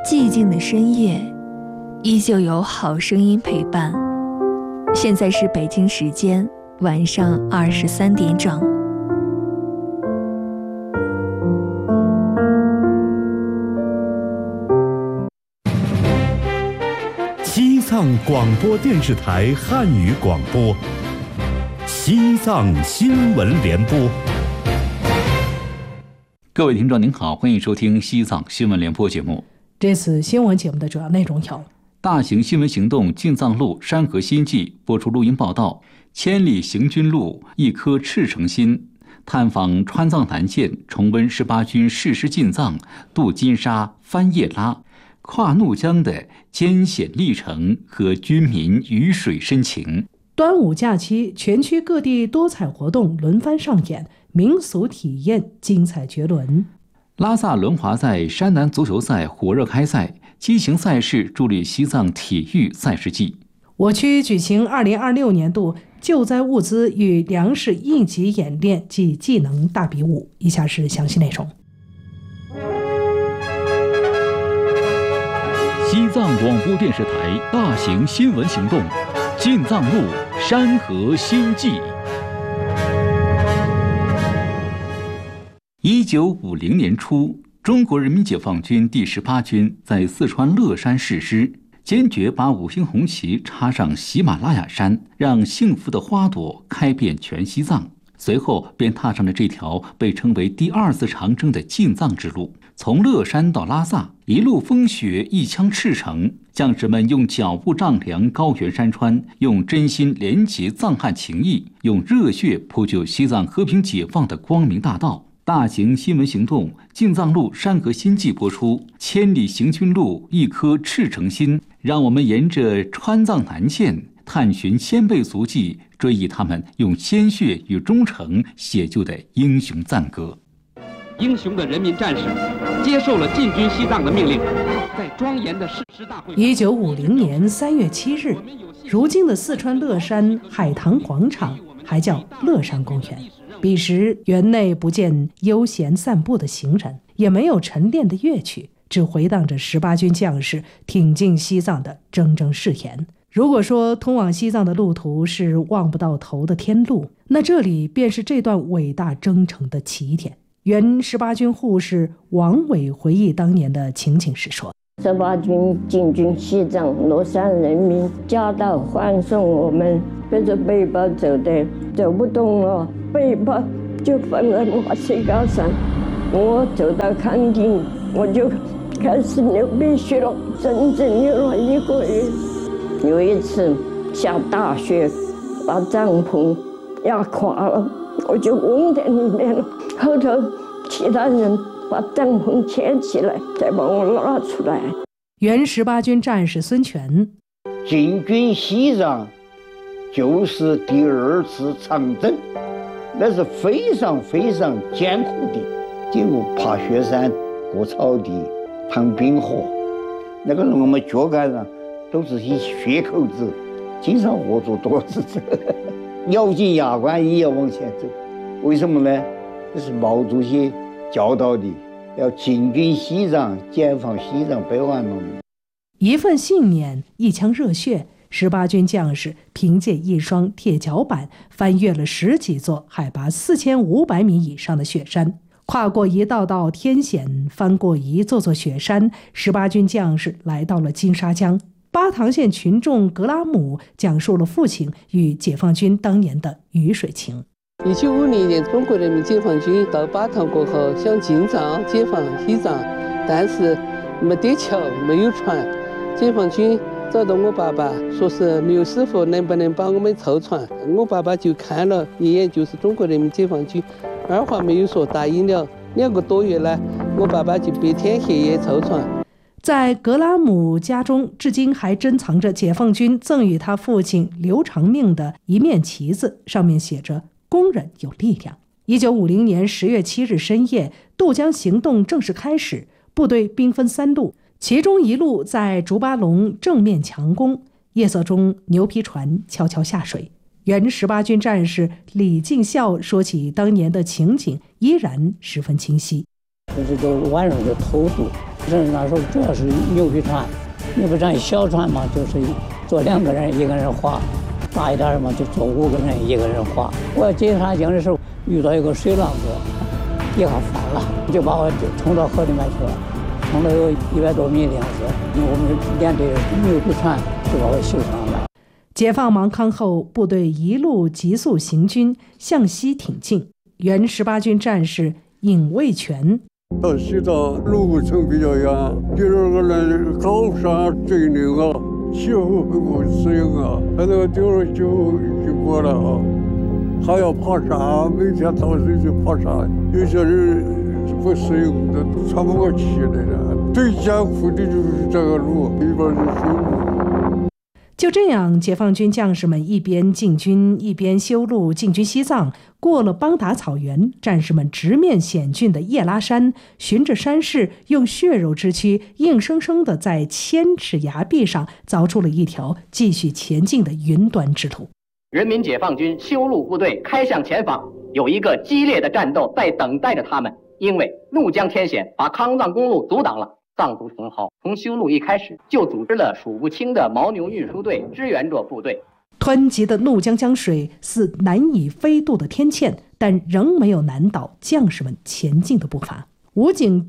寂静的深夜，依旧有好声音陪伴。现在是北京时间晚上23点整。 西藏广播电视台汉语广播，西藏新闻联播。 各位听众您好，欢迎收听西藏新闻联播节目。 这次新闻节目的主要内容有： 大型新闻行动进藏路山河新纪播出录音报道，千里行军路一颗赤诚心，探访川藏南线，重温18军誓师进藏，渡金沙翻叶拉，跨怒江的艰险历程和军民鱼水深情。 端午假期，全区各地多彩活动轮番上演，民俗体验精彩绝伦。 拉萨轮滑赛山南足球赛火热开赛，激情赛事助力西藏体育赛事季。 我区举行2026年度救灾物资与粮食应急演练及技能大比武。以下是详细内容。 西藏广播电视台大型新闻行动，进藏路山河新纪。 1950年初，中国人民解放军第18军在四川乐山誓师，坚决把5星红旗插上喜马拉雅山，让幸福的花朵开遍全西藏。随后便踏上了这条被称为第2次长征的进藏之路，从乐山到拉萨，一路风雪，一腔赤诚，将士们用脚步丈量高原山川，用真心连结藏汉情谊，用热血铺就西藏和平解放的光明大道。大型新闻行动进藏路山河新纪播出，千里行军路一颗赤诚心，让我们沿着川藏南线探寻先辈足迹，追忆他们用鲜血与忠诚写就的英雄赞歌。 英雄的人民战士接受了进军西藏的命令，在庄严的誓师大会。 1950年3月7日，如今的四川乐山海棠广场还叫乐山公园。彼时园内不见悠闲散步的行人，也没有沉练的乐曲，只回荡着18军将士挺进西藏的铮铮誓言。如果说通往西藏的路途是望不到头的天路，那这里便是这段伟大征程的起点。原18军护士王伟回忆当年的情景时说 ：18军进军西藏，乐山人民夹道欢送我们，背着背包走的走不动了，背包就放在马赛高上。我走到康定，我就开始流鼻血了，整整流了1个月。有一次下大雪，把帐篷压垮了，我就嗡在里面了。后头其他人把帐篷牵起来，再把我拉出来。 原18军战士孙权： 进军西藏就是第2次长征，那是非常非常艰苦的，经过爬雪山、过草地、趟冰河，那个我们脚杆上都是些血口子，经常活着多子走，咬紧牙关也要往前走。为什么呢？这是毛主席教导的，要进军西藏，解放西藏百万农民。 一份信念，一腔热血，18军将士凭借一双铁脚板，翻越了10几座海拔4500米以上的雪山，跨过一道道天险，翻过一座座雪山，18军将士来到了金沙江。巴塘县群众格拉姆讲述了父亲与解放军当年的鱼水情。 1950年，中国人民解放军到巴塘过后，想进藏解放西藏，但是没得桥，没有船。解放军找到我爸爸，说是刘师傅能不能帮我们凑船？我爸爸就看了一眼，就是中国人民解放军，二话没有说，答应了。2个多月来，我爸爸就白天黑夜凑船。 在格拉姆家中，至今还珍藏着解放军赠予他父亲刘长命的一面旗子，上面写着工人有力量。1950年10月7日深夜，渡江行动正式开始，部队兵分3路，其中一路在竹巴龙正面强攻，夜色中牛皮船悄悄下水。原18军战士李敬孝说起当年的情景，依然十分清晰。 就是这晚上就偷渡， 那时候主要是牛皮船，牛皮船小船嘛，就是坐2个人，1个人划；大一点嘛，就坐5个人，1个人划。我要进沙井的时候遇到一个水浪子，一下翻了，就把我冲到河里面去了，冲了有100多米的样子。我们连队牛皮船就把我救上来。 解放芒康后，部队一路急速行军，向西挺进。原18军战士尹卫全。 到西藏路程比较远，第2个呢，高山峻岭啊，气候很不适应啊，在那个地方就经过了啊，还要爬山，每天早晨去爬山，有些人不适应的，喘不过气来了。最艰苦的就是这个路，一边是修路。 就这样，解放军将士们一边进军，一边修路，进军西藏。过了邦达草原，战士们直面险峻的叶拉山，循着山势，用血肉之躯，硬生生地在千尺崖壁上凿出了一条继续前进的云端之路。 人民解放军修路部队开向前方，有一个激烈的战斗在等待着他们。因为怒江天险把康藏公路阻挡了，藏族同胞从修路一开始就组织了数不清的牦牛运输队支援着部队。 湍急的怒江江水似难以飞渡的天堑，但仍没有难倒将士们前进的步伐。武警